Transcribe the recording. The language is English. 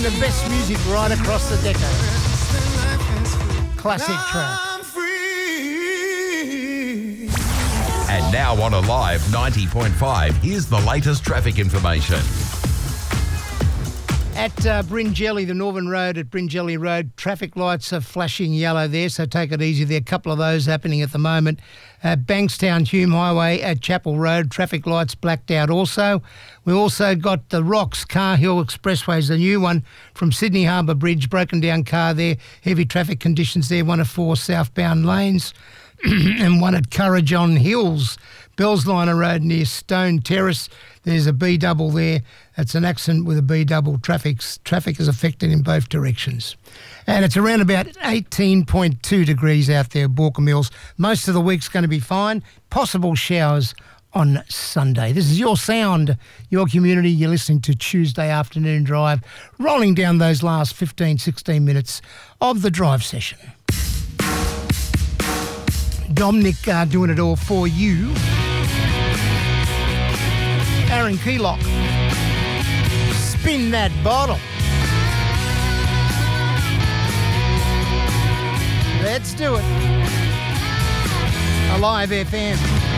the best music right across the decade. Classic track. And now on Alive 90.5, here's the latest traffic information. At Bringelly, the Northern Road at Bringelly Road, traffic lights are flashing yellow there, so take it easy. There are a couple of those happening at the moment. Bankstown Hume Highway at Chapel Road, traffic lights blacked out also. We also got the Rocks Car Hill Expressways, the new one from Sydney Harbour Bridge, broken down car there, heavy traffic conditions there, one of 4 southbound lanes. And one at Currajong Hills, Bellsliner Road near Stone Terrace. There's a B-double there. It's an accident with a B-double. Traffic is affected in both directions. And it's around about 18.2 degrees out there, Baulkham Hills. Most of the week's going to be fine. Possible showers on Sunday. This is your sound, your community. You're listening to Tuesday Afternoon Drive, rolling down those last 15, 16 minutes of the drive session. Dominic doing it all for you. Aaron Keylock. Spin that bottle. Let's do it. Alive FM.